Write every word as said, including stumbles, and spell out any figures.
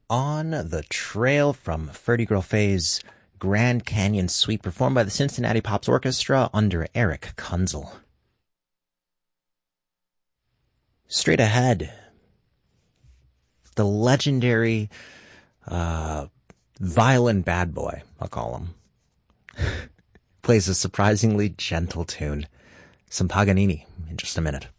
On the Trail from Ferdy Girl Faye's Grand Canyon Suite, performed by the Cincinnati Pops Orchestra under Eric Kunzel. Straight ahead, the legendary uh, violin bad boy, I'll call him, plays a surprisingly gentle tune. Some Paganini in just a minute.